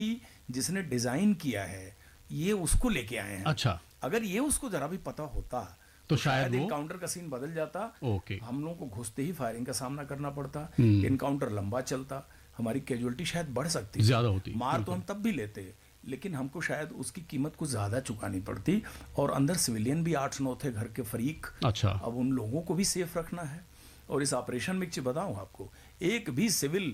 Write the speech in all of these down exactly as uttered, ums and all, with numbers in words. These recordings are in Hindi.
जिसने डिजाइन किया है ये उसको लेके आए हैं। अच्छा, अगर ये उसको जरा भी पता होता तो शायद वो इनकाउंटर का सीन बदल जाता। ओके, हम लोगों को घुसते ही फायरिंग का सामना करना पड़ता, हम्म। इनकाउंटर लंबा चलता, हमारी कैजुअलिटी शायद बढ़ सकती, ज्यादा होती। मार तो हम तब भी लेते, लेकिन हमको शायद उसकी कीमत कुछ ज्यादा चुकानी पड़ती। और अंदर सिविलियन भी आठ नौ थे, घर के फरीक। अच्छा, अब उन लोगों को भी सेफ रखना है। और इस ऑपरेशन में एक चीज बताऊं आपको, एक भी सिविल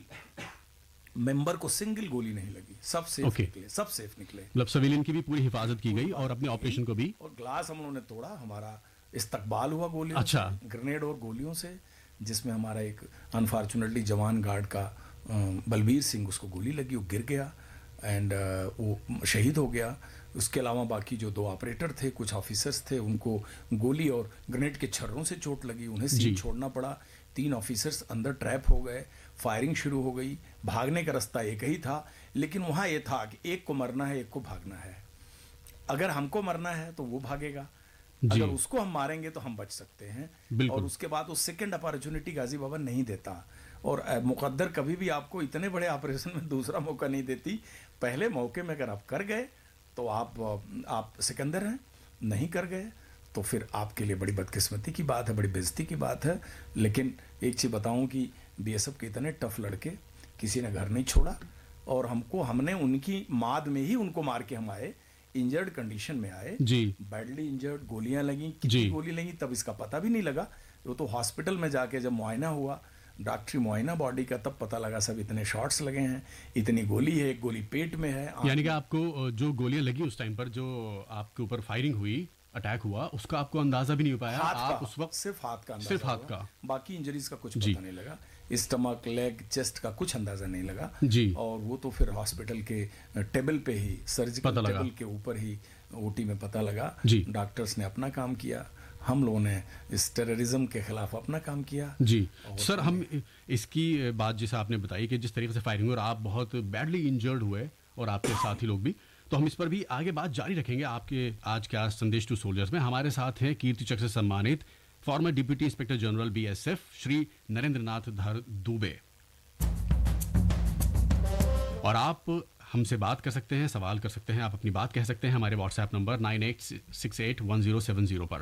मेंबर को सिंगल गोली नहीं लगी, सब सेफ Okay. निकले, सब सेफ निकले। मतलब सिविलियन की भी पूरी हिफाजत की गई और अपने ऑपरेशन को भी। और ग्लास हम लोगों ने तोड़ा, हमारा इस्तकबाल हुआ गोलियों अच्छा। से, ग्रेनेड और गोलियों से, जिसमें हमारा एक अनफॉर्चुनेटली जवान गार्ड का अ, बलबीर सिंह, उसको गोली लगी, वो गिर गया एंड वो शहीद हो गया। उसके अलावा बाकी जो दो ऑपरेटर थे, कुछ ऑफिसर्स थे, उनको गोली और ग्रेनेड के छर्रों से चोट लगी, उन्हें सीन छोड़ना पड़ा। तीन ऑफिसर्स अंदर ट्रैप हो गए, फायरिंग शुरू हो गई। भागने का रास्ता एक ही था, लेकिन वहाँ ये था कि एक को मरना है, एक को भागना है। अगर हमको मरना है तो वो भागेगा, अगर उसको हम मारेंगे तो हम बच सकते हैं। और उसके बाद वो सेकंड अपॉर्चुनिटी गाजी बाबा नहीं देता। और मुकद्दर कभी भी आपको इतने बड़े ऑपरेशन में दूसरा मौका नहीं देती। पहले मौके में अगर आप कर गए तो आप आप सिकंदर हैं, नहीं कर गए तो फिर आपके लिए बड़ी बदकिस्मती की बात है, बड़ी बेइज्जती की बात है। लेकिन एक चीज़ बताऊं कि बीएसएफ के इतने टफ लड़के, किसी ने घर नहीं छोड़ा। और हमको हमने उनकी माद में ही उनको मार के हम आए, इंजर्ड कंडीशन में आए जी, बैडली इंजर्ड, गोलियां लगी, कितनी गोली लगी तब इसका पता भी नहीं लगा। वो तो हॉस्पिटल में जाके जब मुआयना हुआ, डॉक्टरी मुआयना बॉडी का, तब पता लगा सब इतने शॉट्स लगे हैं, इतनी गोली है, एक गोली पेट में है। यानी कि आपको जो गोलियां लगी उस टाइम पर, जो आपके ऊपर फायरिंग हुई, अटैक हुआ, उसका आपको अंदाजा भी नहीं हो पाया? आप उस वक्त सिर्फ हाथ का अंदाजा, सिर्फ हाथ का, बाकी इंजरीज का कुछ पता नहीं लगा, स्टमक, लेग, चेस्ट का कुछ अंदाजा नहीं लगा जी। और वो तो फिर हॉस्पिटल के टेबल पे ही, सर्जिकल टेबल के ऊपर ही ओटी में पता लगा। डॉक्टर्स ने अपना काम किया, हम लोगों ने इस टेररिज्म के खिलाफ अपना काम किया। जी सर, हम इसकी बात जैसे आपने बताई कि जिस तरीके से फायरिंग और आप बहुत बैडली इंजर्ड हुए और आपके साथी लोग भी, तो हम इस पर भी आगे बात जारी रखेंगे। आपके आज क्या संदेश टू सोल्जर्स में हमारे साथ हैं कीर्ति चक्र से सम्मानित farmer deputy inspector general BSF Shri Narendra नाथ धर दुबे। और आप हमसे बात कर सकते हैं, सवाल कर सकते हैं, आप अपनी बात कह सकते हैं हमारे WhatsApp number nine eight six eight one zero seven zero पर।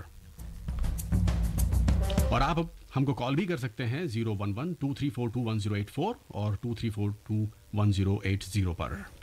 और आप हमको कॉल भी कर सकते हैं zero one one two three four to one zero eight four और to three four to one zero eight zero पर।